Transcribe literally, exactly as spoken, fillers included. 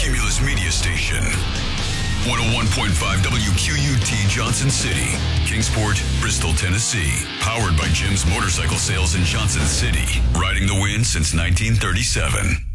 Cumulus Media Station. one oh one point five W Q U T Johnson City, Kingsport, Bristol, Tennessee. Powered by Jim's Motorcycle Sales in Johnson City. Riding the wind since nineteen thirty-seven.